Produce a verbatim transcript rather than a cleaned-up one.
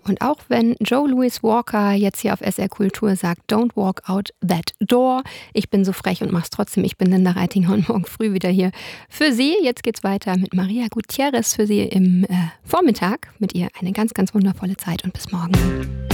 Und auch wenn Joe Louis Walker jetzt hier auf S R Kultur sagt, don't walk out that door. Ich bin so frech und mach's trotzdem. Ich bin Linda Reitinger und morgen früh wieder hier für Sie. Jetzt geht's weiter mit Maria Gutierrez für Sie im äh, Vormittag. Mit ihr eine ganz, ganz wundervolle Zeit und bis morgen.